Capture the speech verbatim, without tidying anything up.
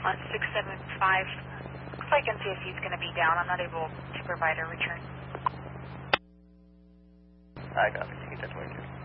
on six seven five. Looks like N C S C is going to be down. I'm not able to provide a return. I got it. You can touch my